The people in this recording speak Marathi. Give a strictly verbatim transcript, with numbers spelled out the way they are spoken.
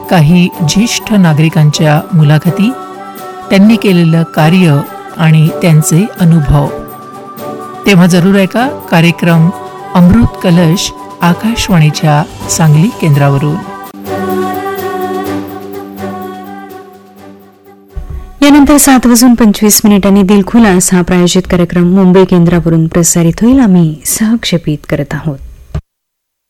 काही ज्येष्ठ नागरिकांच्या मुलाखती, त्यांनी केलेलं कार्य आणि त्यांचे अनुभव. तेव्हा जरूर ऐका कार्यक्रम अमृत कलश आकाशवाणीच्या सांगली केंद्रावरून. यानंतर सात वाजून पंचवीस मिनिटांनी दिलखुलास हा प्रायोजित कार्यक्रम मुंबई केंद्रावरून प्रसारित होईल. आम्ही सहक्षेपित करत आहोत.